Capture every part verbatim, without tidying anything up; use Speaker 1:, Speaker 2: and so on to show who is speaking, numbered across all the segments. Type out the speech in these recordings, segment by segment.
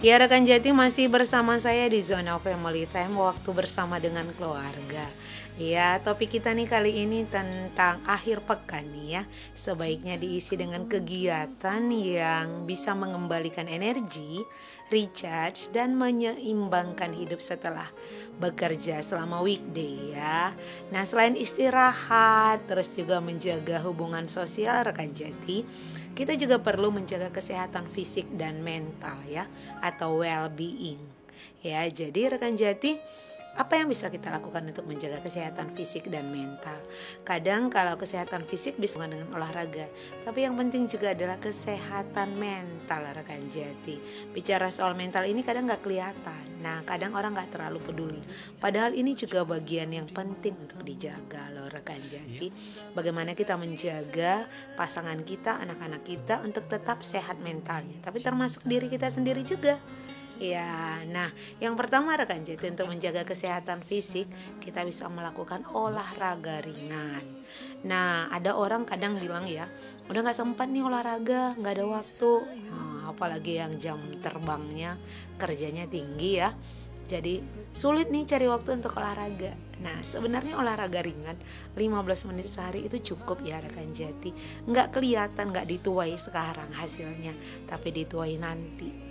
Speaker 1: Ya rekan Jati, masih bersama saya di Zona Family Time, waktu bersama dengan keluarga. Ya, topik kita nih kali ini tentang akhir pekan nih ya. Sebaiknya diisi dengan kegiatan yang bisa mengembalikan energi, recharge, dan menyeimbangkan hidup setelah bekerja selama weekday ya. Nah, selain istirahat, terus juga menjaga hubungan sosial rekan Jati, kita juga perlu menjaga kesehatan fisik dan mental ya, atau well-being. Ya, jadi rekan Jati, apa yang bisa kita lakukan untuk menjaga kesehatan fisik dan mental? Kadang kalau kesehatan fisik bisa dengan olahraga, tapi yang penting juga adalah kesehatan mental rekan Jati. Bicara soal mental ini kadang gak kelihatan. Nah, kadang orang gak terlalu peduli. Padahal ini juga bagian yang penting untuk dijaga loh rekan Jati. Bagaimana kita menjaga pasangan kita, anak-anak kita untuk tetap sehat mentalnya, tapi termasuk diri kita sendiri juga. Ya, nah yang pertama rekan Jati, untuk menjaga kesehatan fisik kita bisa melakukan olahraga ringan. Nah, ada orang kadang bilang ya, udah gak sempat nih olahraga, gak ada waktu. Nah, apalagi yang jam terbangnya kerjanya tinggi ya, jadi sulit nih cari waktu untuk olahraga. Nah, sebenarnya olahraga ringan lima belas menit sehari itu cukup ya rekan Jati. Gak kelihatan, gak dituai sekarang hasilnya, tapi dituai nanti.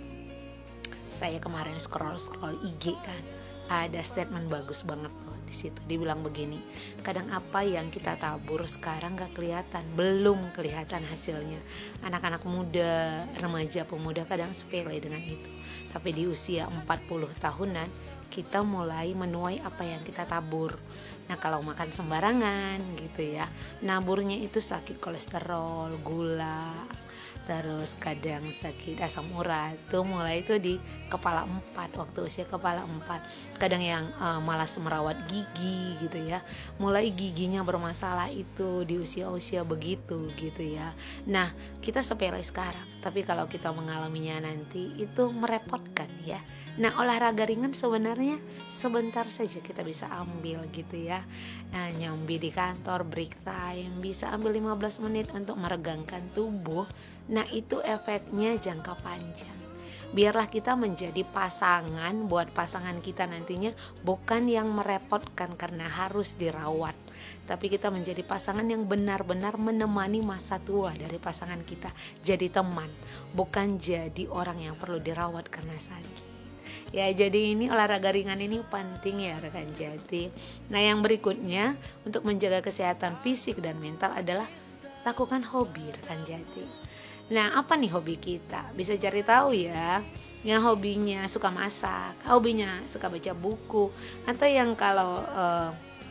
Speaker 1: Saya kemarin scroll-scroll I G kan, ada statement bagus banget loh di situ. Dibilang begini, kadang apa yang kita tabur sekarang gak kelihatan, belum kelihatan hasilnya. Anak-anak muda, remaja, pemuda kadang sepele dengan itu. Tapi di usia empat puluh tahunan kita mulai menuai apa yang kita tabur. Nah, kalau makan sembarangan gitu ya, naburnya itu sakit kolesterol, gula, terus kadang sakit asam urat. Tuh mulai itu di kepala empat, waktu usia kepala empat. Kadang yang uh, malas merawat gigi gitu ya, mulai giginya bermasalah itu di usia-usia begitu gitu ya. Nah, kita sepele sekarang, tapi kalau kita mengalaminya nanti itu merepotkan ya. Nah, olahraga ringan sebenarnya sebentar saja kita bisa ambil gitu ya. Nah, nyambi di kantor, break time, bisa ambil lima belas menit untuk meregangkan tubuh. Nah, itu efeknya jangka panjang. Biarlah kita menjadi pasangan buat pasangan kita nantinya, bukan yang merepotkan karena harus dirawat, tapi kita menjadi pasangan yang benar-benar menemani masa tua dari pasangan kita. Jadi teman, bukan jadi orang yang perlu dirawat karena sakit. Ya, jadi ini olahraga ringan ini penting ya rekan Jati. Nah, yang berikutnya untuk menjaga kesehatan fisik dan mental adalah lakukan hobi rekan Jati. Nah, apa nih hobi kita? Bisa cari tahu ya. Yang hobinya suka masak, hobinya suka baca buku, atau yang kalau uh,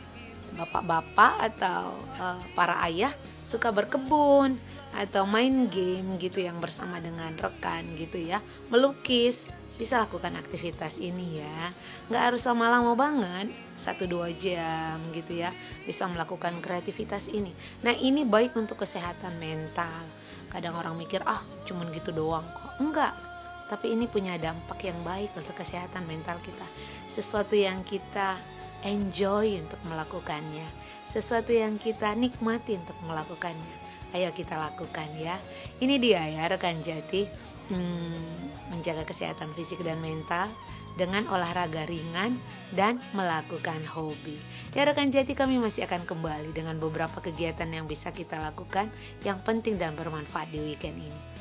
Speaker 1: bapak-bapak atau uh, para ayah suka berkebun atau main game gitu yang bersama dengan rekan gitu ya, melukis. Bisa lakukan aktivitas ini ya, nggak harus lama-lama banget, satu dua jam gitu ya, bisa melakukan kreativitas ini. Nah, ini baik untuk kesehatan mental. Kadang orang mikir, ah cuman gitu doang kok. Enggak, tapi ini punya dampak yang baik untuk kesehatan mental kita. Sesuatu yang kita enjoy untuk melakukannya, sesuatu yang kita nikmati untuk melakukannya. Ayo kita lakukan ya. Ini dia ya rekan Jati, hmm, menjaga kesehatan fisik dan mental dengan olahraga ringan dan melakukan hobi. Ya rekan Jati, kami masih akan kembali dengan beberapa kegiatan yang bisa kita lakukan yang penting dan bermanfaat di weekend ini.